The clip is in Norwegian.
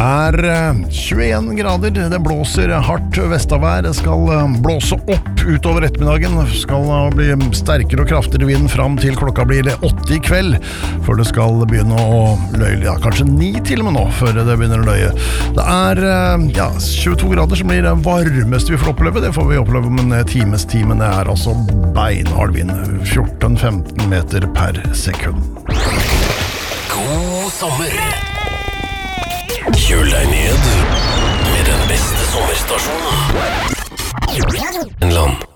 er 21 grader, det blåser hardt vestavær, det skal blåse opp utover ettermiddagen, skal bli sterkere og kraftigere vind fram til klokka blir 8 i kveld, før det skal begynne å løye, ja, kanskje 9 til og med nå, før det begynner å løye. Det er 22 grader som blir det varmeste vi får oppleve, det får vi oppleve om en times tid, men det er altså beinhard vind, 14-15 meter per sekund. God sommer! Kjøl deg ned med den beste sommerstasjonen. En land.